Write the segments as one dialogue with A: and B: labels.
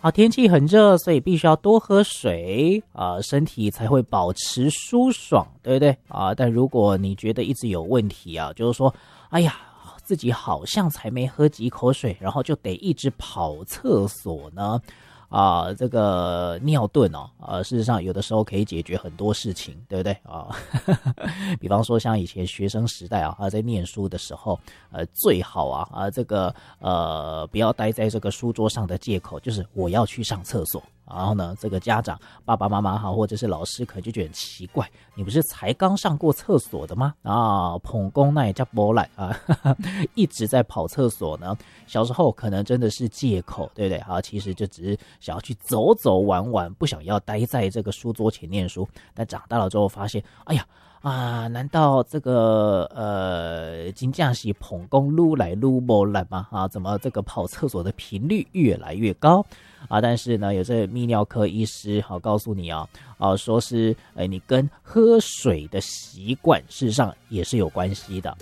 A: 天气很热，所以必须要多喝水身体才会保持舒爽，对不对但如果你觉得一直有问题就是说，哎呀，自己好像才没喝几口水，然后就得一直跑厕所呢。这个尿遁事实上有的时候可以解决很多事情，对不对比方说像以前学生时代在念书的时候，最好这个不要待在这个书桌上的借口就是我要去上厕所。然后呢，这个家长爸爸妈妈或者是老师可能就觉得很奇怪，你不是才刚上过厕所的吗？捧公那也叫波来一直在跑厕所呢。小时候可能真的是借口，对不对其实就只是想要去走走玩玩，不想要待在这个书桌前念书。但长大了之后发现，哎呀难道这个真的是捧公撸来撸不来吗？怎么这个跑厕所的频率越来越高但是呢，有这泌尿科医师告诉你说是你跟喝水的习惯事实上也是有关系的。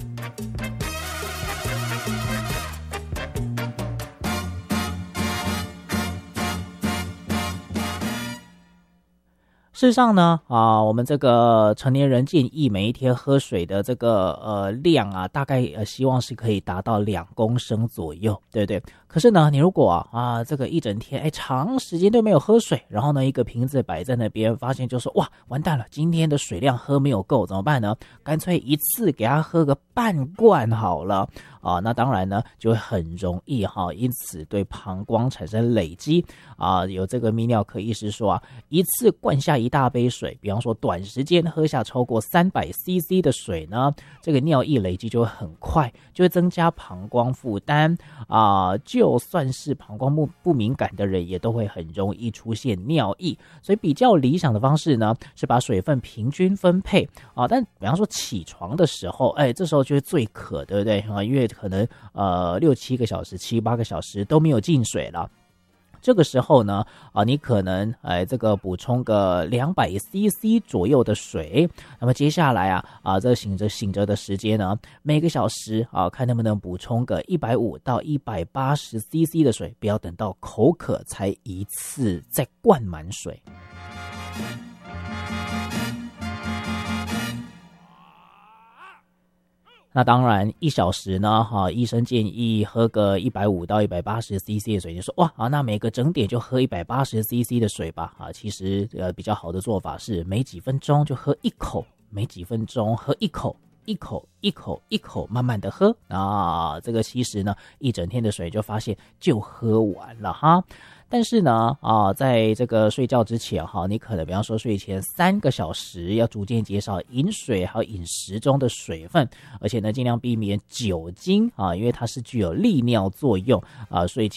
A: 事实上呢我们这个成年人建议每一天喝水的这个量大概希望是可以达到2公升左右，对不对？可是呢，你如果这个一整天长时间都没有喝水，然后呢一个瓶子摆在那边，发现就说哇完蛋了，今天的水量喝没有够，怎么办呢？干脆一次给他喝个半罐好了那当然呢就会很容易因此对膀胱产生累积有这个泌尿科医师说一次灌下一大杯水，比方说短时间喝下超过300cc 的水呢，这个尿液累积就会很快，就会增加膀胱负担就算是膀胱不敏感的人也都会很容易出现尿意。所以比较理想的方式呢是把水分平均分配但比方说起床的时候这时候就会最渴，对不对因为可能6-7个小时7-8个小时都没有进水了。这个时候呢你可能这个补充个200cc 左右的水。那么接下来这醒着的时间呢，每个小时看能不能补充个150到180cc 的水，不要等到口渴才一次再灌满水。那当然1小时呢医生建议喝个150到180cc 的水，就说哇那每个整点就喝180cc 的水吧其实比较好的做法是每几分钟就喝1口，每几分钟喝1口，一口慢慢的喝这个其实呢一整天的水就发现就喝完了但是呢在这个睡觉之前你可能比方说睡前3个小时要逐渐减少饮水还有饮食中的水分，而且呢尽量避免酒精因为它是具有利尿作用睡前